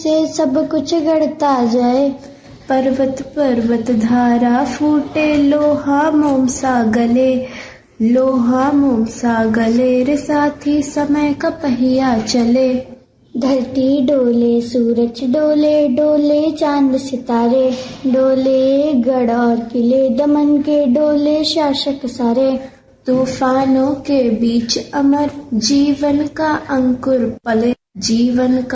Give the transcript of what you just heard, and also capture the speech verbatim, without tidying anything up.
से सब कुछ गढ़ता जाए। पर्वत पर्वत धारा फूटे, लोहा मोम सा गले, लोहा मोम सा गले रे साथी समय का पहिया चले। धरती डोले सूरज डोले, डोले चांद सितारे, डोले गढ़ और किले दमन के, डोले शासक सारे। तूफानों के बीच अमर जीवन का अंकुर पले, जीवन का